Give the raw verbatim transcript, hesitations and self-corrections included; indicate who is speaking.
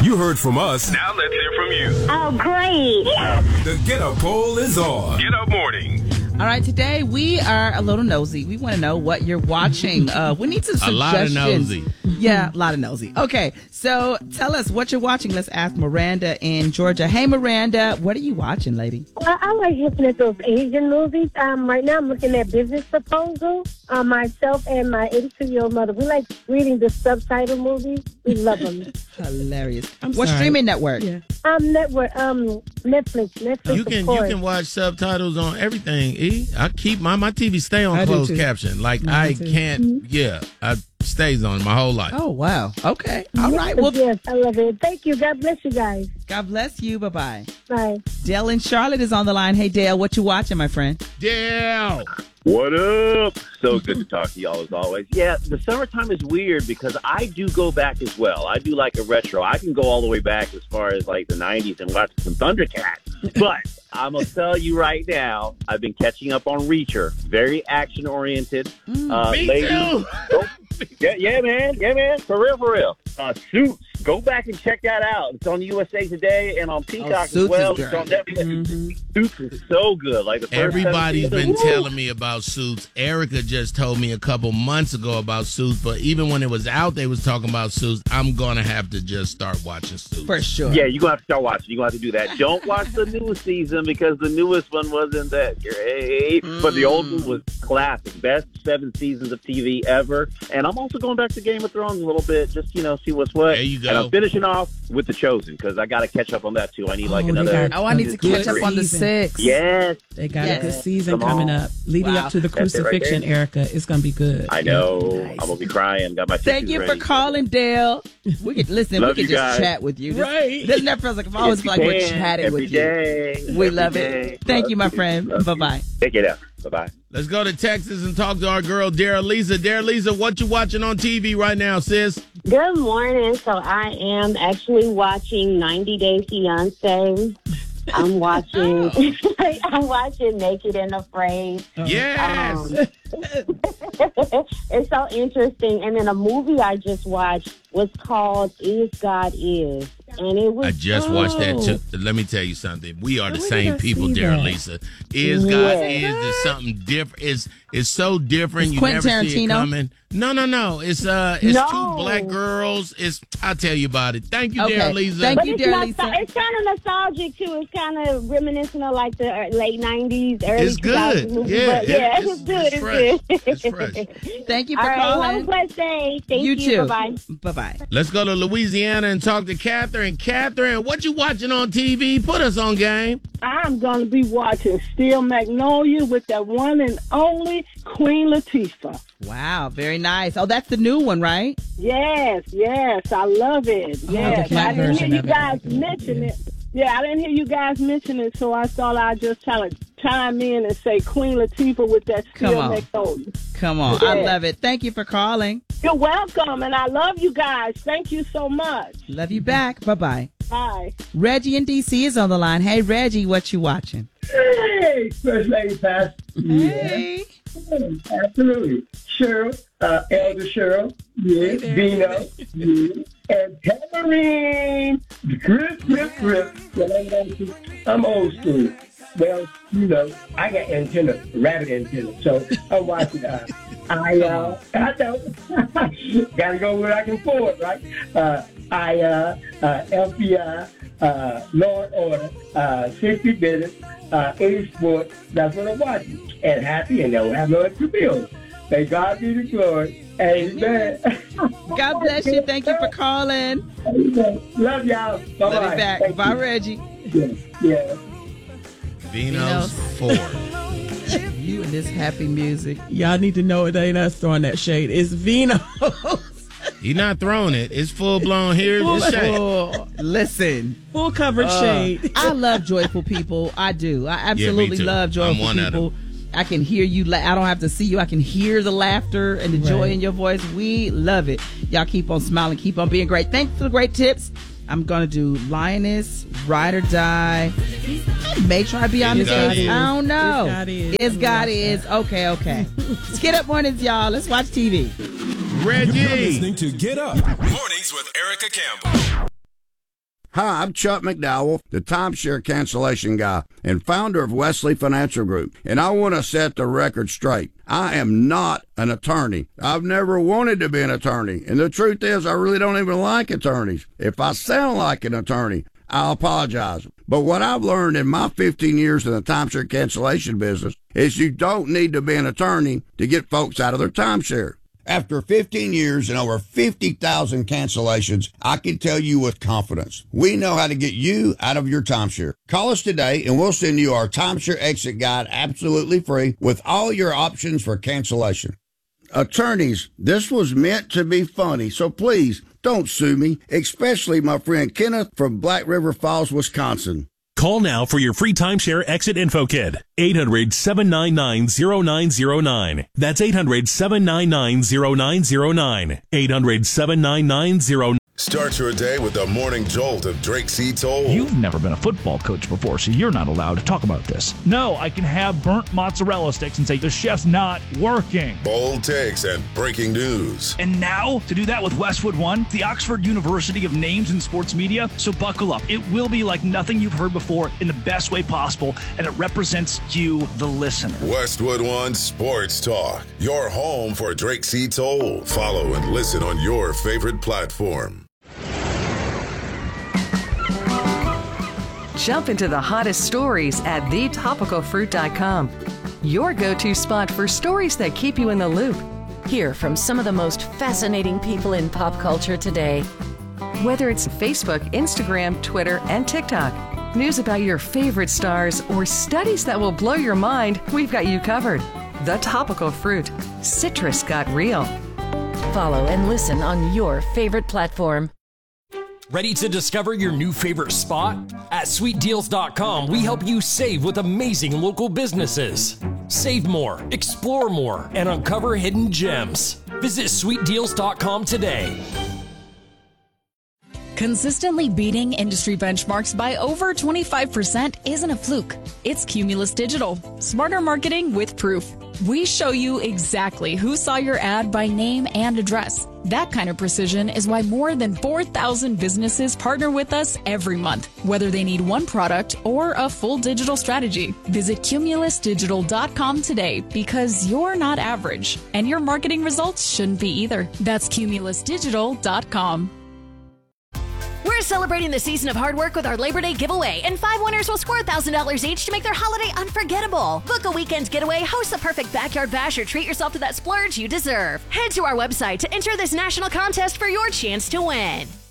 Speaker 1: You heard from us.
Speaker 2: Now let's hear from you.
Speaker 3: Oh, great.
Speaker 1: The Get Up poll is on.
Speaker 2: Get Up Morning.
Speaker 4: All right, today we are a little nosy. We want to know what you're watching. Uh, we need some
Speaker 5: A lot of
Speaker 4: suggestions.
Speaker 5: nosy.
Speaker 4: Yeah, a lot of nosy. Okay, so tell us what you're watching. Let's ask Miranda in Georgia. Hey, Miranda, what are you watching, lady?
Speaker 3: Well, I like looking at those Asian movies. Um, right now I'm looking at Business Proposal. Uh, myself and my eighty-two-year-old mother, we like reading the subtitle movies. We love them.
Speaker 4: Hilarious.
Speaker 6: I'm
Speaker 4: what
Speaker 6: sorry.
Speaker 4: streaming network?
Speaker 6: Yeah.
Speaker 3: Um, network, um, Netflix, Netflix.
Speaker 5: You can
Speaker 3: of
Speaker 5: you
Speaker 3: course.
Speaker 5: can watch subtitles on everything. E, I keep my my T V stay on
Speaker 6: I do
Speaker 5: closed
Speaker 6: too.
Speaker 5: caption. Like
Speaker 6: Mine
Speaker 5: I
Speaker 6: too.
Speaker 5: can't. Yeah, I stays on my whole life.
Speaker 4: Oh, wow. Okay. All right. Well,
Speaker 3: Yes, I love it. Thank you. God bless you guys.
Speaker 4: God bless you. Bye-bye.
Speaker 3: Bye.
Speaker 4: Dale in Charlotte is on the line. Hey, Dale, what you watching, my friend?
Speaker 5: Dale.
Speaker 7: What up? So good to talk to y'all as always. Yeah, the summertime is weird because I do go back as well. I do like a retro. I can go all the way back as far as like the nineties and watch some Thundercats. But I'm going to tell you right now, I've been catching up on Reacher. Very action oriented. Uh,
Speaker 5: Me
Speaker 7: ladies,
Speaker 5: too.
Speaker 7: go- yeah, yeah, man. Yeah, man. For real, for real. Uh, Suits. Go back and check that out. It's on U S A Today and on Peacock as
Speaker 4: Suits
Speaker 7: well.
Speaker 4: is
Speaker 7: It's on
Speaker 4: great.
Speaker 7: Netflix. Suits is so good. Like the first
Speaker 5: Everybody's
Speaker 7: seven
Speaker 5: been
Speaker 7: seasons.
Speaker 5: telling me about Suits. Erica just told me a couple months ago about Suits, but even when it was out, they was talking about Suits. I'm gonna have to just start watching Suits.
Speaker 4: For sure.
Speaker 7: Yeah, you're going to have to start watching. You're going to have to do that. Don't watch the newest season because the newest one wasn't that great. But the old one was classic. Best seven seasons of T V ever. And I'm also going back to Game of Thrones a little bit, just, you know, see what's what.
Speaker 5: There you go.
Speaker 7: And I'm finishing off with The Chosen because I got to catch up on that, too. I need, like,
Speaker 6: Oh, they
Speaker 7: another...
Speaker 6: got-
Speaker 4: Oh, I need to
Speaker 6: Good
Speaker 4: catch up on the
Speaker 6: season.
Speaker 4: six.
Speaker 7: Yes.
Speaker 6: They got
Speaker 4: Yes.
Speaker 6: a good season
Speaker 7: Come
Speaker 6: coming
Speaker 7: on.
Speaker 6: up, leading
Speaker 4: Wow.
Speaker 6: up to the
Speaker 7: That's it right
Speaker 6: crucifixion,
Speaker 7: there.
Speaker 6: Erica. It's going to be good.
Speaker 7: I know.
Speaker 4: Nice.
Speaker 7: I'm going to be crying. Got my
Speaker 4: Thank
Speaker 7: tissues
Speaker 4: you
Speaker 7: ready.
Speaker 4: for calling, Dale. We could listen.
Speaker 7: Love
Speaker 4: we
Speaker 7: you
Speaker 4: could just
Speaker 7: guys.
Speaker 4: chat with you. This,
Speaker 6: Right.
Speaker 4: This never feels like I always
Speaker 7: Yes,
Speaker 4: feel like
Speaker 7: you
Speaker 4: we're
Speaker 7: can.
Speaker 4: chatting
Speaker 7: Every
Speaker 4: with you.
Speaker 7: day.
Speaker 4: We
Speaker 7: Every
Speaker 4: love
Speaker 7: day.
Speaker 4: it. Thank
Speaker 7: Love
Speaker 4: you, my friend.
Speaker 7: Love
Speaker 4: Bye
Speaker 7: you.
Speaker 4: bye.
Speaker 7: Take it out. Bye-bye.
Speaker 5: Let's go to Texas and talk to our girl, Dara Lisa. Dara Lisa, what you watching on T V right now, sis?
Speaker 8: Good morning. So I am actually watching ninety Day Fiance. I'm watching. I'm watching Naked and Afraid.
Speaker 5: Yes.
Speaker 8: Um, it's so interesting. And then a movie I just watched was called Is God Is, and it was.
Speaker 5: I just watched that too. Let me tell you something. We are the
Speaker 6: Where
Speaker 5: same
Speaker 6: did I
Speaker 5: people,
Speaker 6: see
Speaker 5: Dara
Speaker 6: that?
Speaker 5: Lisa. Is God
Speaker 8: Yeah.
Speaker 5: is is something different. It's it's so different.
Speaker 4: It's
Speaker 5: You
Speaker 4: Quentin
Speaker 5: never see it
Speaker 4: Tarantino?
Speaker 5: coming. No, no, no. It's uh, it's
Speaker 8: No.
Speaker 5: two black girls. It's I'll tell you about it. Thank you,
Speaker 4: Okay.
Speaker 5: Dara Lisa.
Speaker 4: Thank
Speaker 8: But
Speaker 4: you,
Speaker 8: it's,
Speaker 4: dear
Speaker 8: nostal-
Speaker 4: Lisa.
Speaker 8: it's kind of nostalgic too. It's kind of reminiscent of like the uh, late nineties, early
Speaker 5: It's
Speaker 8: two thousands
Speaker 5: good.
Speaker 8: movies.
Speaker 5: Yeah,
Speaker 8: But
Speaker 5: it-
Speaker 8: yeah,
Speaker 5: it's-
Speaker 8: it's, good.
Speaker 5: it's
Speaker 8: It's,
Speaker 5: fresh.
Speaker 8: good.
Speaker 5: It's fresh.
Speaker 4: Thank you for
Speaker 8: All right, have a
Speaker 4: calling.
Speaker 8: blessed day. Thank
Speaker 4: you
Speaker 8: you.
Speaker 4: too.
Speaker 8: Bye bye.
Speaker 4: Bye bye.
Speaker 5: Let's go to Louisiana and talk to Catherine. Catherine, what you watching on T V? Put us on game.
Speaker 9: I'm going to be watching Steel Magnolia with that one and only Queen Latifah.
Speaker 4: Wow, very nice. Oh, that's the new one, right?
Speaker 9: Yes, yes, I love it. Yes,
Speaker 6: black
Speaker 9: I didn't hear
Speaker 6: version
Speaker 9: you
Speaker 6: of it.
Speaker 9: guys mention it. Yeah, I didn't hear you guys mention it, so I thought I'd just kind of chime in and say Queen Latifah with that
Speaker 4: Come
Speaker 9: Steel
Speaker 4: on.
Speaker 9: Magnolia.
Speaker 4: Come on. I
Speaker 9: Yeah.
Speaker 4: love it. Thank you for calling.
Speaker 9: You're welcome, and I love you guys. Thank you so much.
Speaker 4: Love you back. Bye bye.
Speaker 9: Bye.
Speaker 4: Reggie in D C is on the line. Hey, Reggie, what you watching?
Speaker 10: Hey, First Lady Pastor.
Speaker 4: Hey.
Speaker 10: Absolutely. Cheryl, uh, Elder Cheryl, yes, Vino, yes, and Tamarine. Grip, grip, grip. Well, I'm gonna- I'm old school. Well, you know, I got antenna, rabbit antenna, so I'm watching. Uh, I, uh, I know. Gotta go where I can afford, right? Uh, I, uh, uh, F B I, uh, Law and Order, uh, sixty Business, uh, eighty Sports. That's what I'm watching. And happy, and they'll have no extra bills. May God be the glory. Amen.
Speaker 4: God bless you. Thank you for calling.
Speaker 10: Love y'all. Bye-bye.
Speaker 4: Love you back.
Speaker 10: Thank
Speaker 4: Bye,
Speaker 10: you.
Speaker 4: Reggie.
Speaker 10: Yeah. yeah.
Speaker 5: Vino's
Speaker 4: Vino's.
Speaker 5: four.
Speaker 4: You and this happy music.
Speaker 6: Y'all need to know it ain't us throwing that shade. It's Vino.
Speaker 5: He's not throwing it. It's full blown. Here's the shade.
Speaker 4: Oh, listen.
Speaker 6: Full coverage
Speaker 4: Uh,
Speaker 6: shade.
Speaker 4: I love joyful people. I do. I
Speaker 5: Yeah,
Speaker 4: absolutely
Speaker 5: me too.
Speaker 4: love
Speaker 5: I'm
Speaker 4: joyful
Speaker 5: one of
Speaker 4: people.
Speaker 5: them.
Speaker 4: I can hear you. La- I don't have to see you. I can hear the laughter and the joy
Speaker 6: Right.
Speaker 4: in your voice. We love it. Y'all keep on smiling. Keep on being great. Thanks for the great tips. I'm going to do Lioness, Ride or Die. I may try Beyond the
Speaker 5: Is God
Speaker 4: Seas.
Speaker 5: Is.
Speaker 4: I don't know.
Speaker 6: Is God Is.
Speaker 4: Is
Speaker 6: I'm
Speaker 4: God
Speaker 6: gonna watch
Speaker 4: Is. Okay, okay. Let's get up mornings, y'all. Let's watch T V.
Speaker 5: Reggie.
Speaker 1: You're listening to Get Up.
Speaker 2: Mornings with Erica Campbell. Hi, I'm Chuck McDowell, the timeshare cancellation guy and founder of Wesley Financial Group, and I want to set the record straight. I am not an attorney. I've never wanted to be an attorney, and the truth is I really don't even like attorneys. If I sound like an attorney, I apologize. But what I've learned in my fifteen years in the timeshare cancellation business is you don't need to be an attorney to get folks out of their timeshare. After fifteen years and over fifty thousand cancellations, I can tell you with confidence, we know how to get you out of your timeshare. Call us today and we'll send you our timeshare exit guide absolutely free with all your options for cancellation. Attorneys, this was meant to be funny, so please don't sue me, especially my friend Kenneth from Black River Falls, Wisconsin.
Speaker 11: Call now for your free timeshare exit info kit. eight hundred, seven nine nine, zero nine zero nine. That's eight hundred, seven nine nine, zero nine zero nine. eight hundred, seven nine nine, zero nine zero nine.
Speaker 1: Start your day with the morning jolt of Drake C. Toll.
Speaker 12: You've never been a football coach before, so you're not allowed to talk about this. No, I can have burnt mozzarella sticks and say the chef's not working.
Speaker 1: Bold takes and breaking news.
Speaker 12: And now, to do that with Westwood One, the Oxford University of Names in Sports Media. So buckle up. It will be like nothing you've heard before in the best way possible, and it represents you, the listener.
Speaker 1: Westwood One Sports Talk, your home for Drake C. Toll. Follow and listen on your favorite platform.
Speaker 13: Jump into the hottest stories at the topical fruit dot com. Your go-to spot for stories that keep you in the loop.
Speaker 14: Hear from some of the most fascinating people in pop culture today.
Speaker 13: Whether it's Facebook, Instagram, Twitter, and TikTok, news about your favorite stars, or studies that will blow your mind, we've got you covered. The Topical Fruit. Citrus got real.
Speaker 14: Follow and listen on your favorite platform.
Speaker 15: Ready to discover your new favorite spot? At sweet deals dot com, we help you save with amazing local businesses. Save more, explore more, and uncover hidden gems. Visit sweet deals dot com today.
Speaker 16: Consistently beating industry benchmarks by over twenty-five percent isn't a fluke. It's Cumulus Digital. Smarter marketing with proof. We show you exactly who saw your ad by name and address. That kind of precision is why more than four thousand businesses partner with us every month, whether they need one product or a full digital strategy. Visit cumulus digital dot com today because you're not average, and your marketing results shouldn't be either. That's cumulus digital dot com.
Speaker 17: We're celebrating the season of hard work with our Labor Day giveaway, and five winners will score one thousand dollars each to make their holiday unforgettable. Book a weekend getaway, host the perfect backyard bash, or treat yourself to that splurge you deserve. Head to our website to enter this national contest for your chance to win.